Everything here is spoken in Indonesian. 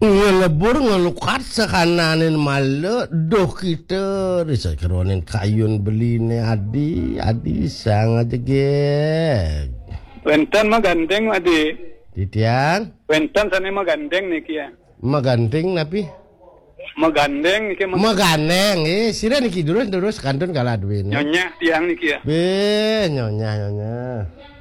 Ngelebur ngelukat sekananin malu doh kita bisa keronin kayun beline adi sang aja ge. Wentan mah gandeng adi. Titian Wentan sana mah gandeng nih kia. magandeng napi Magandeng nih kia. magandeng sira niki durus kantun kala duwe Nyonya tiang nih kia. be nyonya